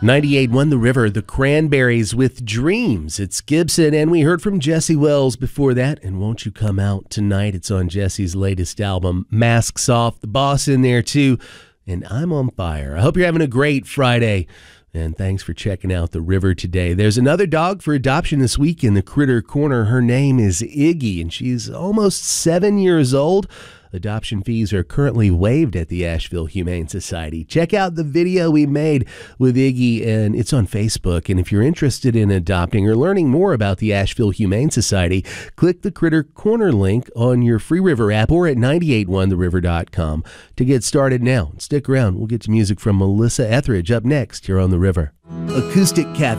98.1 The River, the Cranberries with Dreams. It's Gibson, and we heard from Jesse Wells before that. And Won't You Come Out Tonight? It's on Jesse's latest album, Masks Off. The Boss in there, too. And I'm on fire. I hope you're having a great Friday. And thanks for checking out The River today. There's another dog for adoption this week in the Critter Corner. Her name is Iggy, and she's almost 7 years old. Adoption fees are currently waived at the Asheville Humane Society. Check out the video we made with Iggy, and it's on Facebook. And if you're interested in adopting or learning more about the Asheville Humane Society, click the Critter Corner link on your Free River app or at 981theriver.com to get started now. Stick around. We'll get to music from Melissa Etheridge up next here on The River. Acoustic Cafe.